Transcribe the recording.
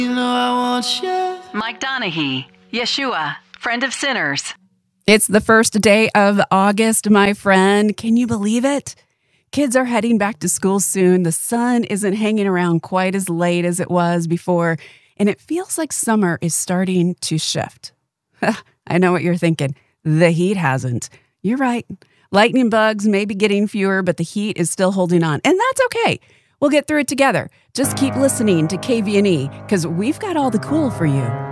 Mike Donahue, Yeshua, friend of sinners. It's the first day of August, my friend. Can you believe it? Kids are heading back to school soon. The sun isn't hanging around quite as late as it was before, and it feels like summer is starting to shift. I know what you're thinking. The heat hasn't. You're right. Lightning bugs may be getting fewer, but the heat is still holding on, and that's okay. We'll get through it together. Just keep listening to KVNE because we've got all the cool for you.